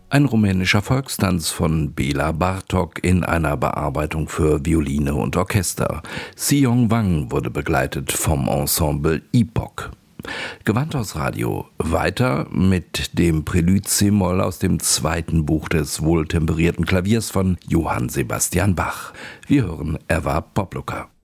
Ein rumänischer Volkstanz von Béla Bartók in einer Bearbeitung für Violine und Orchester. Xiong Wang wurde begleitet vom Ensemble Epoch. Gewandhausradio weiter mit dem Prelude c-Moll aus dem zweiten Buch des wohltemperierten Klaviers von Johann Sebastian Bach. Wir hören Erwarb Popluca.